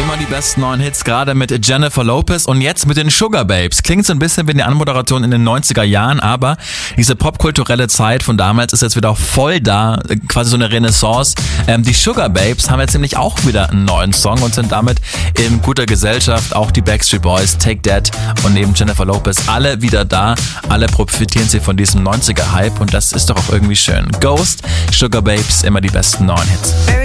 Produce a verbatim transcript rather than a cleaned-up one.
Immer die besten neuen Hits, gerade mit Jennifer Lopez und jetzt mit den Sugar Babes. Klingt so ein bisschen wie eine Anmoderation in den neunziger Jahren, aber diese popkulturelle Zeit von damals ist jetzt wieder voll da, quasi so eine Renaissance. Ähm, die Sugar Babes haben jetzt nämlich auch wieder einen neuen Song und sind damit in guter Gesellschaft. Auch die Backstreet Boys, Take That und neben Jennifer Lopez alle wieder da. Alle profitieren sie von diesem neunziger-Hype und das ist doch auch irgendwie schön. Ghost, Sugar Babes, immer die besten neuen Hits.